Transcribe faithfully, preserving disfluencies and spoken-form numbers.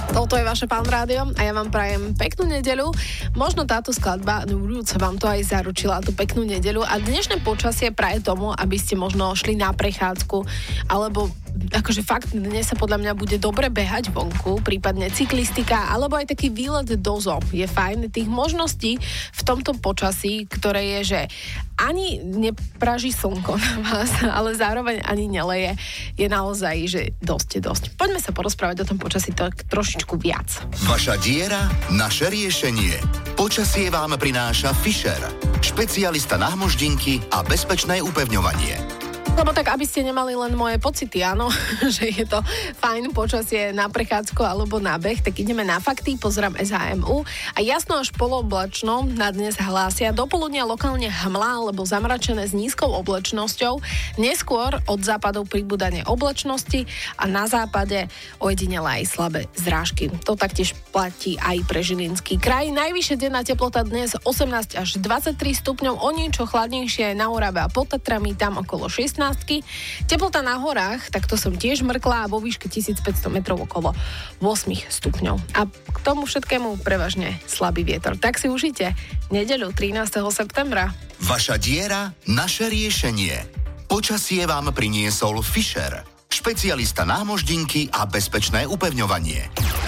Toto je vaše Fan Rádio a ja vám prajem peknú nedeľu. Možno táto skladba no, vám to aj zaručila, tú peknú nedeľu. A dnešné počasie praje tomu, aby ste možno šli na prechádzku, alebo akože fakt dnes sa podľa mňa bude dobre behať vonku, prípadne cyklistika, alebo aj taký výlet do zoo. Je fajn. Tých možností v tomto počasí, ktoré je, že ani nepraží slnko na vás, ale zároveň ani neleje, je naozaj, že dosť, dosť. Poďme sa porozprávať o tom počasí tak trošičku viac. Vaša diera, naše riešenie. Počasie vám prináša Fischer, špecialista na hmoždinky a bezpečné upevňovanie. Lebo tak, aby ste nemali len moje pocity, áno, že je to fajn počasie na prechádzku alebo na beh, tak ideme na fakty, pozerám es há em ú a jasno až polooblačno na dnes hlásia dopoludnia lokálne hmla alebo zamračené s nízkou oblačnosťou, neskôr od západov pribúdanie oblačnosti a na západe ojedinele aj slabé zrážky. To taktiež platí aj pre Žilinský kraj. Najvyššia denná teplota dnes osemnásť až dvadsaťtri stupňov, o niečo chladnejšie na Orave a pod Tatrami, tam okolo šestnásť. Teplota na horách, tak to som tiež mrkla a vo výške tisícpäťsto metrov okolo osem stupňov. A k tomu všetkému prevažne slabý vietor. Tak si užite nedeľu trinásteho septembra. Vaša diera, naše riešenie. Počasie vám priniesol Fischer, špecialista na hmoždinky a bezpečné upevňovanie.